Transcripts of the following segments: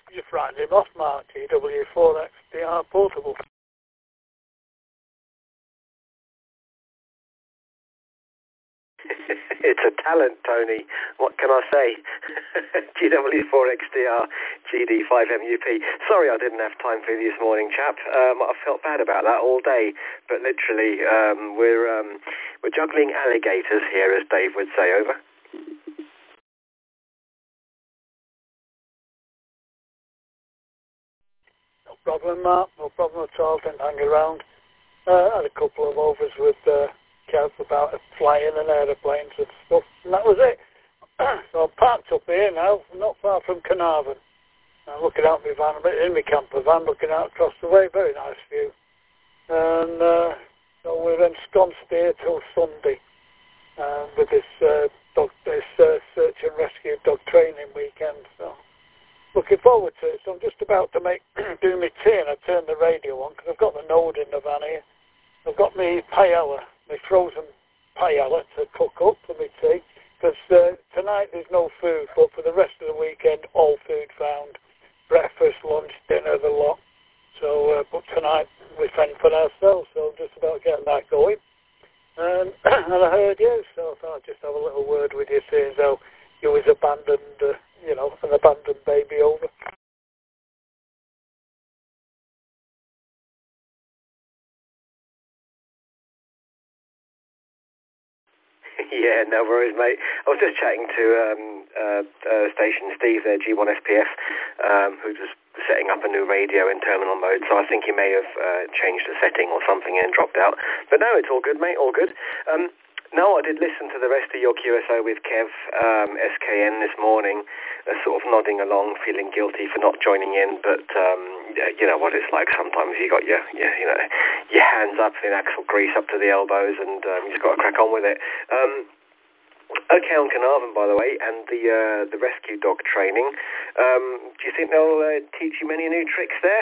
just rounded him off, Mark. GW4XDR Portable. It's a talent, Tony. What can I say? GW4XDR, GD5MUP. Sorry I didn't have time for you this morning, chap. I felt bad about that all day, but literally, we're juggling alligators here, as Dave would say. Over. No problem, Mark. No problem at all. Didn't hang around. Had a couple of overs with Kev about flying and aeroplanes and stuff, and that was it. So I'm parked up here now, not far from Carnarvon. I'm looking out my van, in my camper van, looking out across the way. Very nice view. And so we're ensconced here till Sunday with this search and rescue dog training weekend. So looking forward to it. So I'm just about to do my tea, and I turn the radio on because I've got the Node in the van here. I've got my paella, my frozen paella to cook up for my tea, because tonight there's no food, but for the rest of the weekend, all food found. Breakfast, lunch, dinner, the lot. So, but tonight we fend for ourselves, so I'm just about getting that going. And I heard you, so I thought I'd just have a little word with you, seeing as how you was abandoned, an abandoned baby over. Yeah, no worries, mate. I was just chatting to station Steve there, G1SPF, who was setting up a new radio in terminal mode, so I think he may have changed the setting or something and dropped out. But no, it's all good, mate, all good. No, I did listen to the rest of your QSO with Kev, SKN this morning, sort of nodding along, feeling guilty for not joining in, but you know what it's like sometimes. You got your hands up in axle grease up to the elbows, and you just got to crack on with it. Okay, on Carnarvon, by the way, and the rescue dog training. Do you think they'll teach you many new tricks there?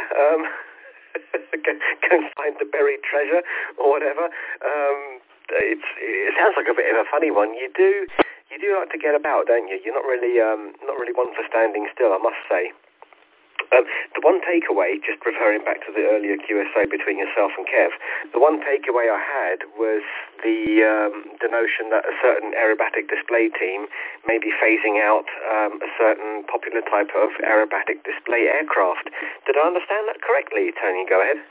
Go and find the buried treasure or whatever. It sounds like a bit of a funny one. You do like to get about, don't you? You're not really one for standing still, I must say. The one takeaway, just referring back to the earlier QSO between yourself and Kev, the one takeaway I had was the notion that a certain aerobatic display team may be phasing out a certain popular type of aerobatic display aircraft. Did I understand that correctly, Tony? Go ahead.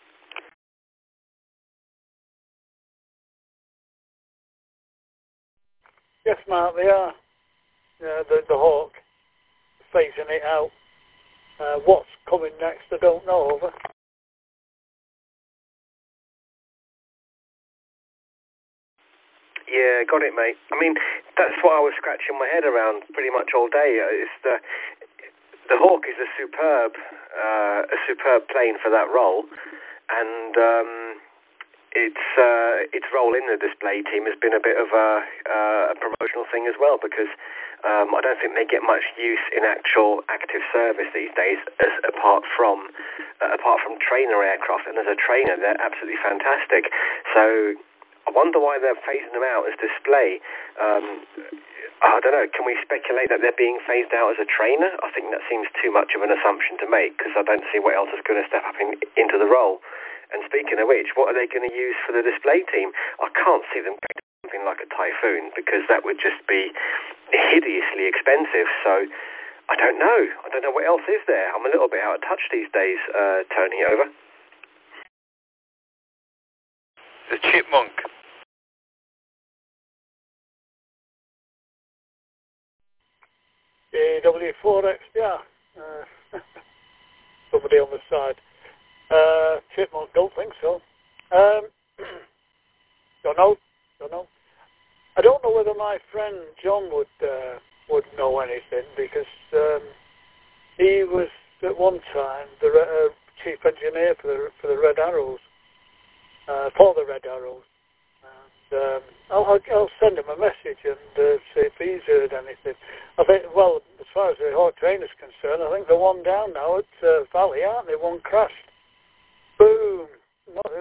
Yes, Mark, they are. The Hawk, phasing it out. What's coming next, I don't know, over. Yeah, got it, mate. I mean, that's what I was scratching my head around pretty much all day. It's the Hawk is a superb plane for that role, and its role in the display team has been a bit of a promotional thing as well, because I don't think they get much use in actual active service these days, apart from trainer aircraft. And as a trainer, they're absolutely fantastic. So I wonder why they're phasing them out as display. I don't know. Can we speculate that they're being phased out as a trainer? I think that seems too much of an assumption to make, because I don't see what else is going to step up into the role. And speaking of which, what are they going to use for the display team? I can't see them going to something like a Typhoon, because that would just be hideously expensive. So I don't know. I don't know what else is there. I'm a little bit out of touch these days, Tony. Over. The Chipmunk. GW4XDR. Somebody on the side. Chipmunk, don't think so. Don't know. I don't know whether my friend John would know anything, because he was at one time the chief engineer for the Red Arrows, for the Red Arrows. And I'll send him a message and see if he's heard anything. I think, well, as far as the Hawk trainer's concerned, I think they're one down now at Valley, aren't they? One crashed. Boom.